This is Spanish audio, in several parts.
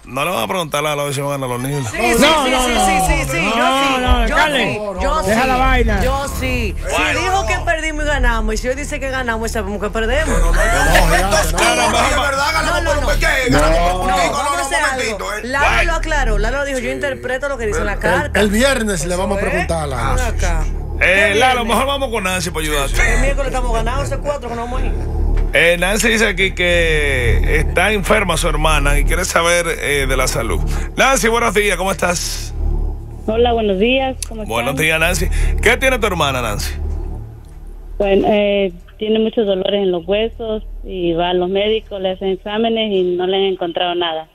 No le van a preguntar a ver si van a ganar los niños. Sí. Yo sí. Deja la vaina. Yo sí. Si dijo que perdimos y ganamos, y si hoy dice que ganamos y sabemos que perdemos. No, es verdad, ganamos por un qué. Ganamos por un momentito, Lalo lo aclaró. Lalo dijo, yo interpreto lo que dice en la carta. El viernes le vamos a preguntar a Lalo. Lalo, mejor vamos con Nancy para ayudarte. El miércoles estamos ganando ese 4 que no vamos a ir. Nancy dice aquí que está enferma su hermana y quiere saber de la salud. Nancy, buenos días, ¿cómo estás? Hola, buenos días. ¿Cómo están? Buenos días, Nancy. ¿Qué tiene tu hermana, Nancy? Bueno, tiene muchos dolores en los huesos y va a los médicos, le hacen exámenes y no le han encontrado nada.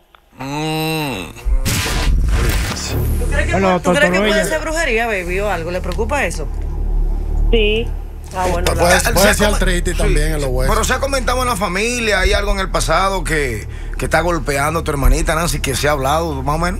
¿Tú crees que puede ser brujería, baby, o algo? ¿Le preocupa eso? Sí. Bueno, puede ser artritis también en los huesos. Pero se ha comentado en la familia, hay algo en el pasado que está golpeando a tu hermanita, Nancy, que se ha hablado, más o menos.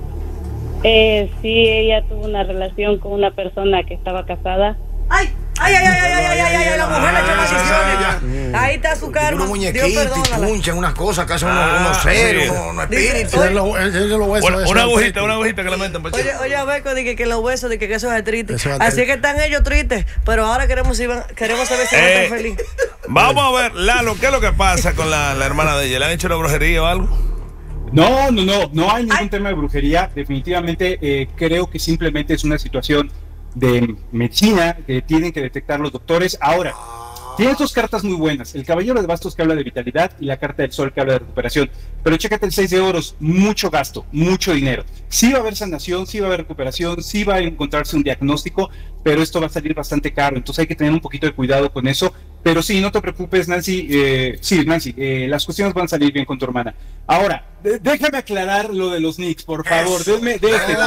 Sí, ella tuvo una relación con una persona que estaba casada. ¡Ay! La mujer le echó maldiciones. Ahí está su karma. Unos muñequitos y punchan unas cosas que hacen unos ceros, unos espíritus. Una agujita que le meten. Oye, Beco, dije que los huesos, dije que eso es artritis. Así que están ellos tristes, pero ahora queremos saber si están felices. Vamos a ver, Lalo, ¿qué es lo que pasa con la hermana de ella? ¿Le han hecho una brujería o algo? No hay ningún tema de brujería. Definitivamente creo que simplemente es una situación de medicina que tienen que detectar los doctores. Ahora, tienes dos cartas muy buenas: el caballero de bastos, que habla de vitalidad, y la carta del sol, que habla de recuperación. Pero chécate el 6 de oros, mucho gasto, mucho dinero. Sí va a haber sanación, sí va a haber recuperación, sí va a encontrarse un diagnóstico, pero esto va a salir bastante caro, entonces hay que tener un poquito de cuidado con eso. Pero sí, no te preocupes, Nancy. Nancy, las cuestiones van a salir bien con tu hermana. Ahora, déjame aclarar lo de los Knicks, por favor. Déjame.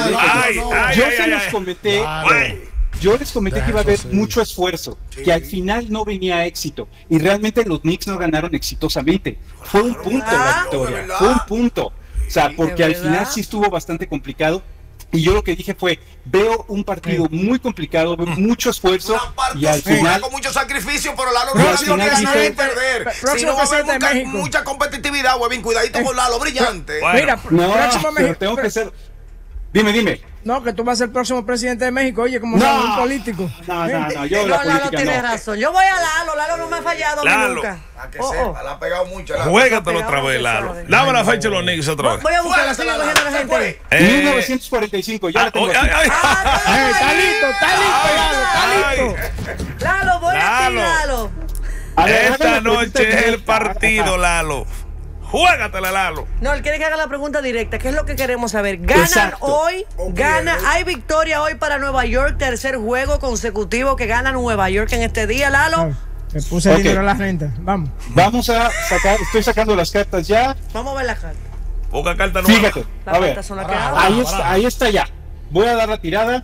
Yo les comenté que iba a haber mucho esfuerzo, que al final no venía éxito, y realmente los Knicks no ganaron exitosamente. Fue un punto la victoria, fue un punto. O sea, porque al final sí estuvo bastante complicado. Y yo lo que dije fue, veo un partido muy complicado, veo mucho esfuerzo, y al final con mucho sacrificio, pero Lalo no ha sido que ganar y perder. Si no va a haber mucha competitividad, Webin, cuidadito con Lalo, brillante. Mira, próximo México. Tengo que ser. Dime. No, que tú vas a ser el próximo presidente de México, oye, como un político. No, yo la Lalo política tiene no. razón. Yo voy a Lalo no me ha fallado nunca. A que sepa, la ha pegado mucho. Juégatelo otra vez, Lalo. Dame la fecha de los Knicks otra vez. Voy a buscar la señal de la gente. 1945, ya la tengo aquí. Está listo. Lalo, voy a ti, Lalo. Esta noche es el partido, Lalo. Juégatela, Lalo. No, él quiere que haga la pregunta directa. ¿Qué es lo que queremos saber? ¿Ganan Exacto. hoy? ¿Hay victoria hoy para Nueva York? Tercer juego consecutivo que gana Nueva York en este día, Lalo. Me puse dinero a la renta. Vamos a sacar, estoy sacando las cartas ya. Vamos a ver la carta. Poca carta nueva. Fíjate, a ver. Ahí está ya. Voy a dar la tirada.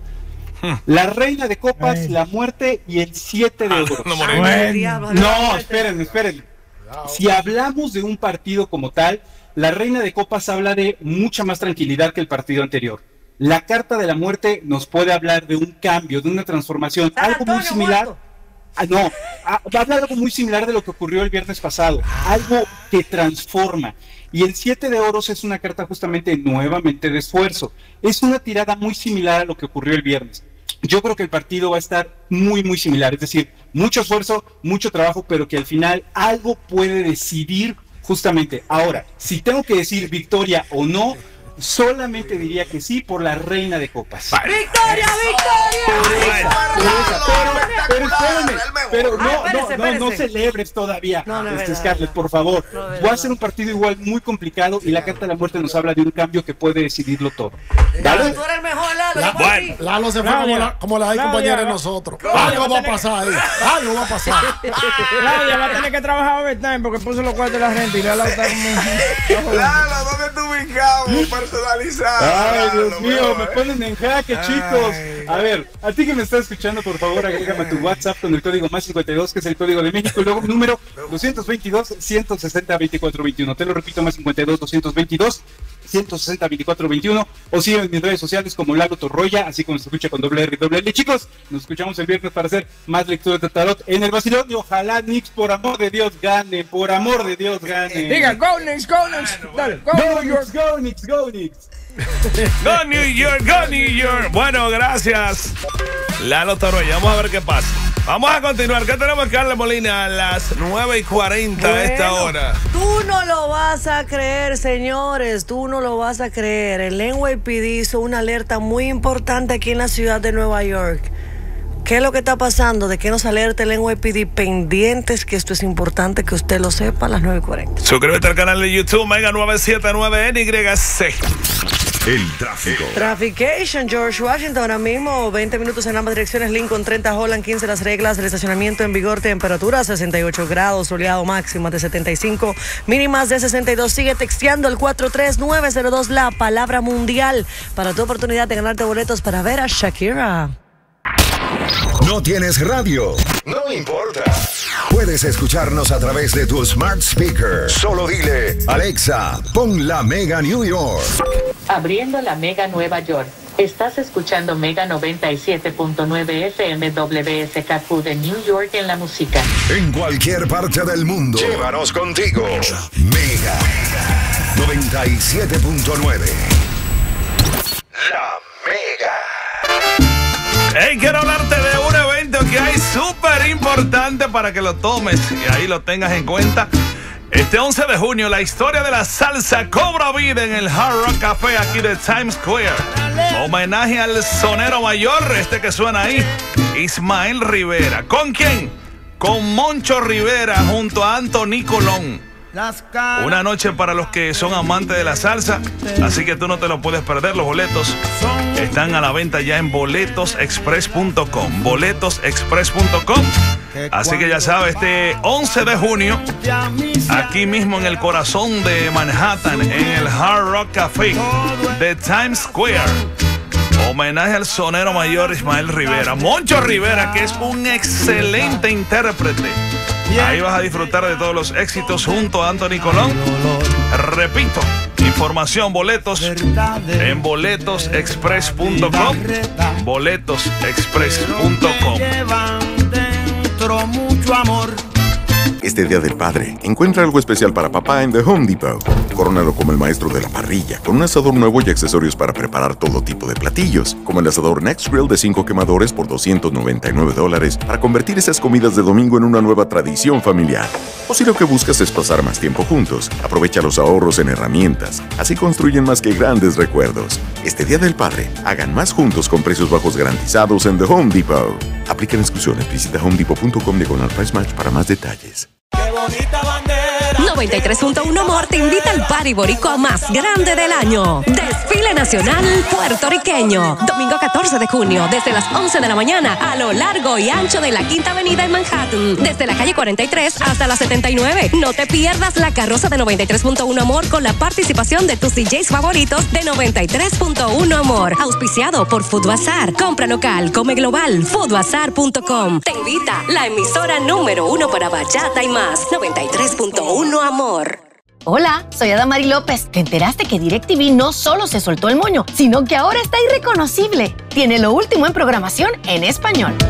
La reina de copas, la muerte y el 7 de oros. No, esperen. Si hablamos de un partido como tal, la reina de copas habla de mucha más tranquilidad que el partido anterior. La carta de la muerte nos puede hablar de un cambio, de una transformación, algo muy similar. Habla algo muy similar de lo que ocurrió el viernes pasado, algo que transforma. Y el 7 de oros es una carta justamente nuevamente de esfuerzo. Es una tirada muy similar a lo que ocurrió el viernes. Yo creo que el partido va a estar muy, muy similar. Es decir, mucho esfuerzo, mucho trabajo, pero que al final algo puede decidir justamente. Ahora, si tengo que decir victoria o no, solamente diría que sí por la reina de copas. ¡Victoria! Pero no celebres todavía, Scarlett, por favor. Va a ser un partido igual muy complicado y la carta de la muerte nos habla de un cambio que puede decidirlo todo. ¿Vale? Tú eres el mejor, Lalo. Lalo se fue como la hay compañera de nosotros. Algo va a pasar ahí. Claudia va a tener que trabajar overtime porque puso los cuartos de la renta y Lalo está como... Lalo, ¿dónde tú ubicado? Personalizado. Ay, Dios mío, me ponen en jaque, chicos. A ver, a ti que me estás escuchando, por favor, agrégame a tu WhatsApp con el código más 52, que es el código de México, y luego número 222-160-2421. Te lo repito, más 52-222 160-2421 o sígueme en mis redes sociales como Lalo Torroya, así como se escucha con doble R y doble L. Chicos, nos escuchamos el viernes para hacer más lecturas de tarot en el vacilón y ojalá Knicks, por amor de Dios, gane, por amor de Dios, gane. Diga, go Knicks, go Knicks. Dale, go New York. Go Knicks, go Knicks. Go New York, go New York. Bueno, gracias, Lalo Torroya. Vamos a ver qué pasa. Vamos a continuar. ¿Qué tenemos, Carla Molina? A las 9:40 a esta hora. Tú no lo vas a creer, señores. Tú no lo vas a creer. El NYPD hizo una alerta muy importante aquí en la ciudad de Nueva York. ¿Qué es lo que está pasando? ¿De qué nos alerta el NYPD? Pendientes, que esto es importante que usted lo sepa a las 9:40. Suscríbete al canal de YouTube Mega 979 NYC. El tráfico. Traffication, George Washington, ahora mismo 20 minutos en ambas direcciones, Lincoln 30, Holland 15, las reglas, el estacionamiento en vigor, temperatura 68 grados, soleado, máximas de 75, mínimas de 62. Sigue texteando el 43902, la palabra mundial, para tu oportunidad de ganarte boletos para ver a Shakira. ¿No tienes radio? No importa. Puedes escucharnos a través de tu smart speaker. Solo dile, Alexa, pon la Mega New York. Abriendo la Mega Nueva York. Estás escuchando Mega 97.9 FM WSKQ de New York en la música. En cualquier parte del mundo. Llévanos contigo. Mega 97.9. La Mega. Hey, quiero hablarte de un evento que hay súper importante para que lo tomes y ahí lo tengas en cuenta. Este 11 de junio, la historia de la salsa cobra vida en el Hard Rock Café aquí de Times Square. Homenaje al sonero mayor, que suena ahí, Ismael Rivera. ¿Con quién? Con Moncho Rivera junto a Anthony Colón. Una noche para los que son amantes de la salsa, así que tú no te lo puedes perder. Los boletos están a la venta ya en boletosexpress.com. Boletosexpress.com. Así que ya sabes, este 11 de junio, aquí mismo en el corazón de Manhattan, en el Hard Rock Café de Times Square. Homenaje al sonero mayor Ismael Rivera. Moncho Rivera, que es un excelente intérprete. Ahí vas a disfrutar de todos los éxitos junto a Anthony Colón. Repito, información, boletos en boletosexpress.com. Boletosexpress.com. Este Día del Padre, encuentra algo especial para papá en The Home Depot. Corónalo como el maestro de la parrilla, con un asador nuevo y accesorios para preparar todo tipo de platillos, como el asador Next Grill de 5 quemadores por $299 para convertir esas comidas de domingo en una nueva tradición familiar. O si lo que buscas es pasar más tiempo juntos, aprovecha los ahorros en herramientas. Así construyen más que grandes recuerdos. Este Día del Padre, hagan más juntos con precios bajos garantizados en The Home Depot. Aplican exclusiones. Visita homedepot.com/price match para más detalles. 93.1 Amor te invita al Party Boricua más grande del año. Desfile Nacional Puertorriqueño. Domingo 14 de junio, desde las 11 de la mañana, a lo largo y ancho de la Quinta Avenida en Manhattan. Desde la calle 43 hasta la 79. No te pierdas la carroza de 93.1 Amor con la participación de tus DJs favoritos de 93.1 Amor. Auspiciado por Food Bazaar. Compra local, come global, foodbazaar.com. Te invita la emisora número 1 para bachata y más. 93.1 Amor. Hola, soy Adamari López. ¿Te enteraste que DirecTV no solo se soltó el moño, sino que ahora está irreconocible? Tiene lo último en programación en español.